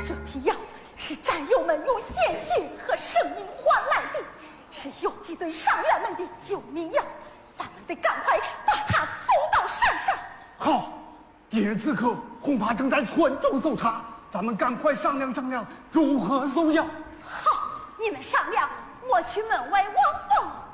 这批药是战友们用鲜血和生命换来的，是游击队伤员们的救命药，咱们得赶快把它送到山上。 好，敌人此刻恐怕正在村中搜查，咱们赶快商量商量如何送药。 好，你们商量，我去门外望风。